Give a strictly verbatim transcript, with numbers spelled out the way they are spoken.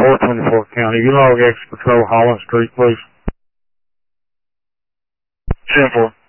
four twenty-four County. You log X Patrol Holland Street, please. ten four.